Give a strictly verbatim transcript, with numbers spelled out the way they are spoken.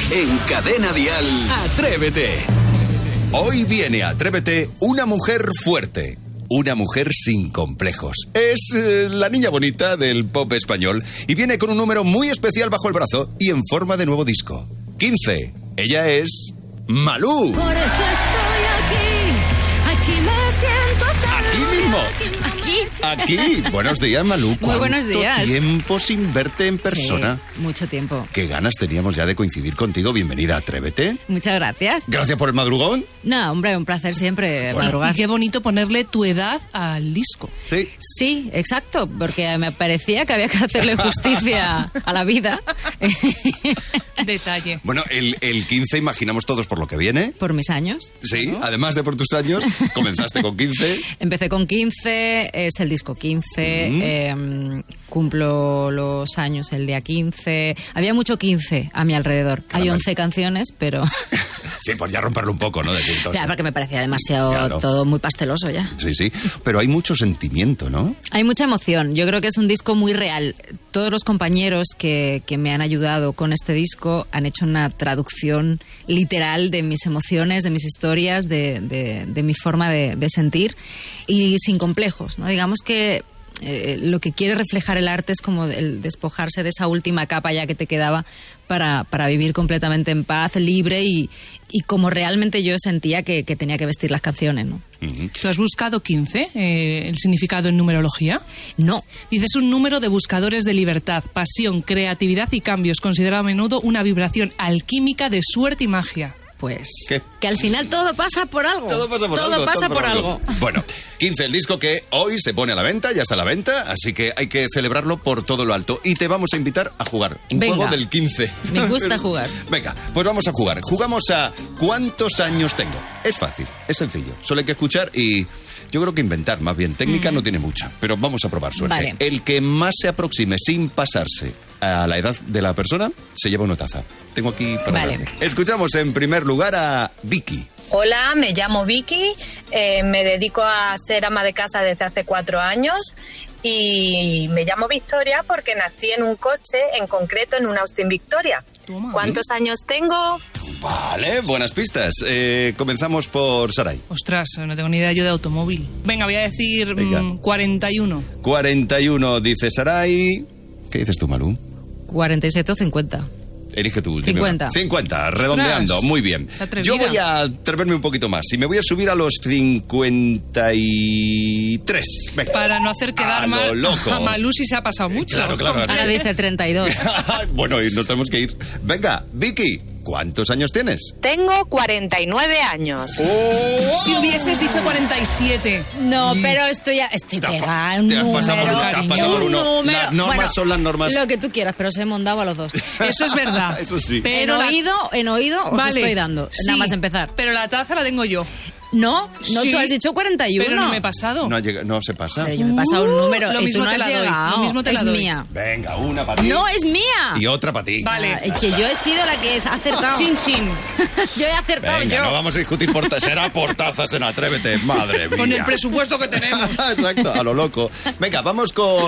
En Cadena Dial, Atrévete. Hoy viene a Atrévete una mujer fuerte. Una mujer sin complejos. Es eh, la niña bonita del pop español y viene con un número muy especial bajo el brazo y en forma de nuevo disco. quince. Ella es Malú. Por eso estoy aquí, aquí me siento sola. Aquí mismo. Aquí. Aquí. Buenos días, Malú. Muy buenos días. ¿Cuánto tiempo sin verte en persona? Sí, mucho tiempo. Qué ganas teníamos ya de coincidir contigo. Bienvenida a Atrévete. Muchas gracias. Gracias por el madrugón. No, hombre, un placer siempre Bueno. madrugar. Y qué bonito ponerle tu edad al disco. Sí. Sí, exacto, porque me parecía que había que hacerle justicia a la vida. Detalle. Bueno, el, el quince imaginamos todos por lo que viene. Por mis años. Sí, ¿no? Además de por tus años, comenzaste con quince. Empecé con quince, es el disco quince, Mm. eh, cumplo los años el día quince. Había mucho quince a mi alrededor. Caramba. Hay once canciones, pero... Sí, pues ya romperlo un poco, ¿no? De quintos. ya, porque me parecía demasiado Claro. todo muy pasteloso ya. Sí, sí. Pero hay mucho sentimiento, ¿no? Hay mucha emoción. Yo creo que es un disco muy real. Todos los compañeros que, que me han ayudado con este disco han hecho una traducción literal de mis emociones, de mis historias, de, de, de mi forma de, de sentir y sin complejos, ¿no? Digamos que eh, lo que quiere reflejar el arte es como el despojarse de esa última capa ya que te quedaba para, para vivir completamente en paz, libre y, y como realmente yo sentía que, que tenía que vestir las canciones, ¿no? Uh-huh. ¿Tú has buscado quince, eh, el significado en numerología? No. Dices un número de buscadores de libertad, pasión, creatividad y cambios, considerado a menudo una vibración alquímica de suerte y magia. Pues ¿Qué? que al final todo pasa por algo. Todo pasa por todo algo. Pasa todo por algo. Bueno, quince, el disco que hoy se pone a la venta, ya está a la venta, así que hay que celebrarlo por todo lo alto. Y te vamos a invitar a jugar. Un Venga. juego del quince. Me gusta jugar. Venga, pues vamos a jugar. Jugamos a ¿cuántos años tengo? Es fácil, es sencillo. Solo hay que escuchar y yo creo que inventar, más bien. Técnica mm. no tiene mucha, pero vamos a probar suerte. Vale. El que más se aproxime sin pasarse a la edad de la persona se lleva una taza. Tengo aquí para Vale. darle. Escuchamos en primer lugar a Vicky. Hola, me llamo Vicky, eh, me dedico a ser ama de casa desde hace cuatro años y me llamo Victoria porque nací en un coche, en concreto en un Austin Victoria. Toma. ¿Cuántos años tengo? Vale, buenas pistas. Eh, comenzamos por Saray. Ostras, no tengo ni idea yo de automóvil. Venga, voy a decir Venga. mm, cuarenta y uno. cuarenta y uno dice Saray. ¿Qué dices tú, Malú? cuarenta y siete o cincuenta. Elige tú. dime cincuenta. una. cincuenta, redondeando. Ostras, Muy bien. qué atrevida. Yo voy a atreverme un poquito más y me voy a subir a los cincuenta y tres. Venga. Para no hacer quedar A lo mal loco. a Malú si se ha pasado mucho. Claro, claro. Ahora dice treinta y dos. Bueno, y nos tenemos que ir. Venga, Vicky, ¿cuántos años tienes? Tengo cuarenta y nueve años. Si hubieses dicho cuarenta y siete. No, pero estoy ya estoy Te has pa- pegada en un te has número. pasado por uno, te has cariño. pasado por Un uno. número. Las normas Bueno, son las normas. Lo que tú quieras, pero os he mondado a los dos. Eso es verdad. Eso sí. En Pero la- oído, en oído os Vale, estoy dando. sí, Nada más empezar. Pero la taza la tengo yo. No, no, Sí, tú has dicho cuarenta y uno. Pero no me he pasado. No, llega- no se pasa. Pero yo me he pasado un número Lo y mismo tú no te has la doy, llegado. lo mismo te la es doy. mía. Venga, una para ti. No, es mía. Y otra para ti. Vale. Ah, es que yo he sido la que ha acertado. Chin, chin. Yo he acertado Venga, yo. no vamos a discutir por ta- será por tazas en Atrévete, madre mía. Con el presupuesto que tenemos. Exacto, a lo loco. Venga, vamos con